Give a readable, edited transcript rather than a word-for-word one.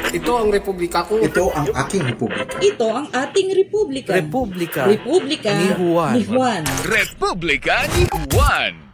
Ito ang republika ko. Ito ang aking republika. Ito ang ating republika. Republika Republika ni Juan. Ni Juan. Republika ni Juan.